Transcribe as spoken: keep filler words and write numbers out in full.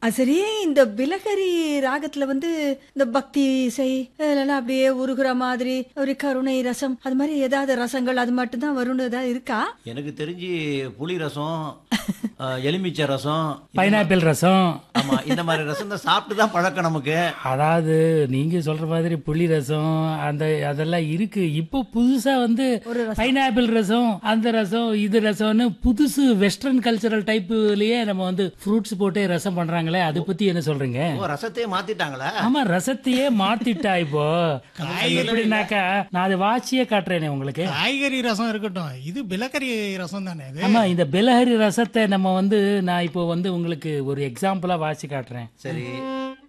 சரி, இந்த பிலஹரி ராகத்துல வந்து இந்த பக்தி இசை இதெல்லாம் அப்படியே உருகுற மாதிரி ஒரு கருணை ரசம் அது மாதிரி ஏதாவது ரசங்கள் அது மட்டும் தான் வரும்னு ஏதாவது இருக்கா? எனக்கு தெரிஞ்சு புளி ரசம், அஹ், எலுமிச்சை ரசம், இந்த மா- பைனாப்பிள் ரசம். ஆமா இந்த மாதிரி ரசம் தான் சாப்பிட்டு தான் பழக்கம் நமக்கு. அதாவது நீங்க சொல்ற மாதிரி புளி ரசம் அந்த அதெல்லாம் இருக்கு. இப்போ புதுசா வந்து ஒரு ரசம். பைனாப்பிள் ரசம், அந்த ரசம், இது ரசம்னு புதுசு வெஸ்டர்ன் கல்ச்சரல் டைப்லயே நம்ம வந்து ஃப்ரூட்ஸ் போட்டு ரசம் பண்றாங்களே, அதை பத்தி என்ன சொல்றீங்க? ஓ, ரசத்தையே மாத்திட்டாங்களா? ஆமா, ரசத்தையே மாத்திட்டா இப்போ. எப்படின்னாக்கா நான் அதை வாட்சியே காட்டுறேனே உங்களுக்கு. காய்கறி ரசம் இருக்கட்டும், இது பிலக்கரி ரசம் தானே இது. ஆமா, இந்த பெலஹரி ரசத்தை நம்ம வந்து நான் இப்போ வந்து உங்களுக்கு ஒரு எக்ஸாம்பிளா வாட்சி காட்டுறேன். சரி.